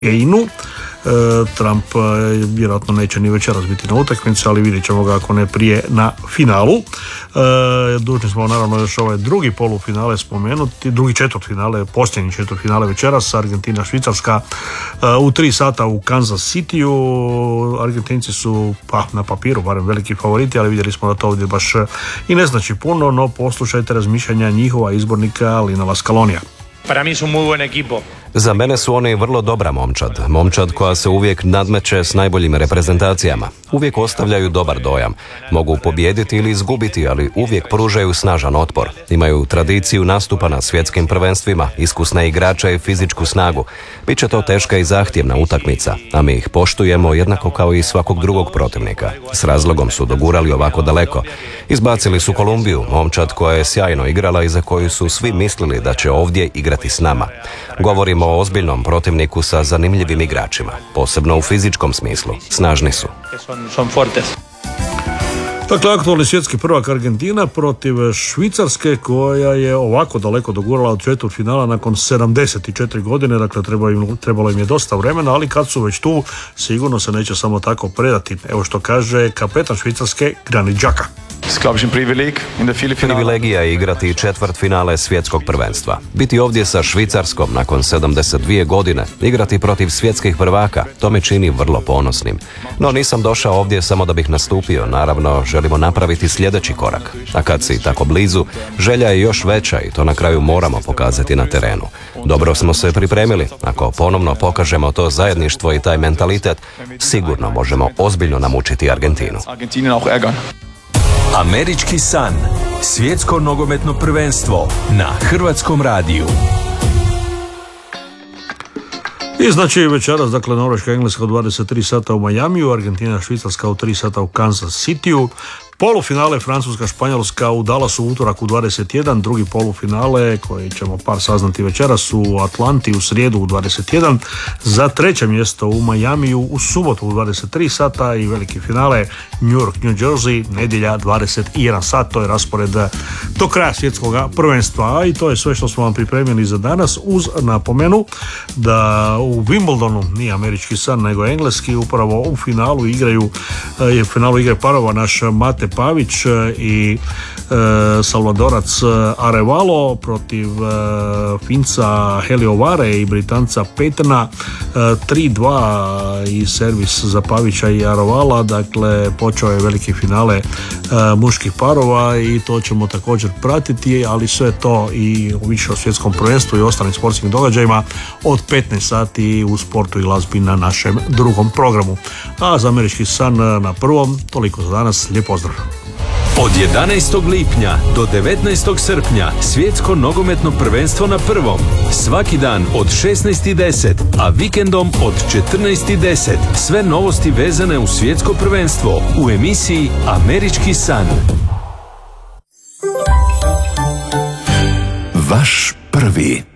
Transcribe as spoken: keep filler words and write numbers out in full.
Keinu. Trump vjerojatno neće ni večeras biti na utakmici, ali vidjet ćemo ga ako ne prije na finalu. E, dužni smo naravno još ovaj drugi polufinale spomenuti, drugi četvrtfinale, posljednji četvrtfinale večeras, Argentina Švicarska u tri sata u Kansas Cityu. Argentinci su pa na papiru barem veliki favoriti, ali vidjeli smo da to ovdje baš i ne znači puno, no poslušajte razmišljanja njihova izbornika Linala Scalonija. Para mí es un muy buen equipo. Za mene su oni vrlo dobra momčad, momčad koja se uvijek nadmeće s najboljim reprezentacijama. Uvijek ostavljaju dobar dojam. Mogu pobijediti ili izgubiti, ali uvijek pružaju snažan otpor. Imaju tradiciju nastupa na svjetskim prvenstvima, iskusne igrače i fizičku snagu. Biće to teška i zahtjevna utakmica, a mi ih poštujemo jednako kao i svakog drugog protivnika. S razlogom su dogurali ovako daleko. Izbacili su Kolumbiju, momčad koja je sjajno igrala i za koju su svi mislili da će ovdje igrati s nama. Govorimo o ozbiljnom protivniku sa zanimljivim igračima, posebno u fizičkom smislu. Snažni su. Dakle, aktualni svjetski prvak Argentina protiv Švicarske, koja je ovako daleko dogurala od četvrtfinala nakon sedamdeset četiri godine, dakle trebalo im, trebalo im je dosta vremena, ali kad su već tu, sigurno se neće samo tako predati. Evo što kaže kapetan Švicarske Granit Xhaka. Privilegija je igrati četvrt finale svjetskog prvenstva. Biti ovdje sa Švicarskom nakon sedamdeset dvije godine, igrati protiv svjetskih prvaka, to me čini vrlo ponosnim. No nisam došao ovdje samo da bih nastupio, naravno želimo napraviti sljedeći korak. A kad si tako blizu, želja je još veća i to na kraju moramo pokazati na terenu. Dobro smo se pripremili, ako ponovno pokažemo to zajedništvo i taj mentalitet, sigurno možemo ozbiljno namučiti Argentinu. Američki san. Svjetsko nogometno prvenstvo na Hrvatskom radiju. I znači večeras, dakle, Norveška Engleska u dvadeset tri sata u Majamiju, Argentina Švicarska u tri sata u Kansas Cityu. Polufinale Francuska Španjolska u Dallasu utorak u dvadeset jedan, drugi polufinale koji ćemo par saznati večeras u Atlanti u srijedu u dvadeset jedan, za treće mjesto u Majamiju u subotu u dvadeset tri sata i veliki finale New York, New Jersey, nedjelja dvadeset jedan sat, to je raspored do kraja svjetskog prvenstva. I to je sve što smo vam pripremili za danas, uz napomenu da u Wimbledonu nije američki san nego engleski, upravo u finalu igraju je finalu igre parova naš Mate Pavić i e, Salvadorac Arevalo protiv e, Finca Helio Vare i Britanca Petena, e, tri dva i servis za Pavića i Arevala. Dakle, počeo je veliki finale e, muških parova i to ćemo također pratiti, ali sve to i više o svjetskom prvenstvu i ostalim sportskim događajima od petnaest sati u sportu i glazbi na našem drugom programu. A za američki san na prvom, toliko za danas, lijep pozdrav. Od jedanaestog lipnja do devetnaestog srpnja svjetsko nogometno prvenstvo na prvom. Svaki dan od šesnaest i deset, a vikendom od četrnaest i deset. Sve novosti vezane u svjetsko prvenstvo u emisiji Američki san. Vaš prvi.